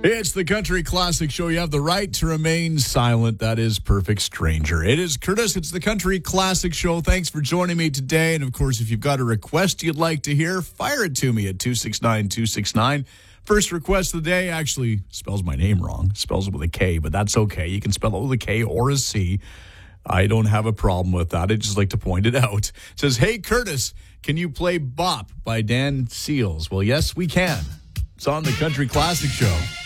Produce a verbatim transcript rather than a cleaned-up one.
It's the Country Classic Show. You have the right to remain silent. That is Perfect Stranger. It is Curtis. It's the Country Classic Show. Thanks for joining me today. And, of course, if you've got a request you'd like to hear, fire it to me at two six nine, two six nine. First request of the day actually spells my name wrong. Spells it with a K, but that's okay. You can spell it with a K or a C. I don't have a problem with that. I just like to point it out. It says, hey, Curtis, can you play Bop by Dan Seals? Well, yes, we can. It's on the Country Classic Show.